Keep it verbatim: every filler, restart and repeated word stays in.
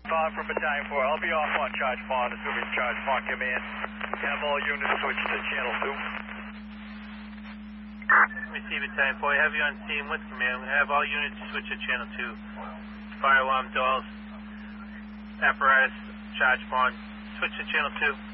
Five from Battalion four. I'll be off on charge pond. Assuming charge pond command. Have all units switch to channel two. Receive Battalion four. Have you on scene with command. Have all units switch to channel two. Fire alarm dolls. Apparatus. Charge pond. Switch to channel two.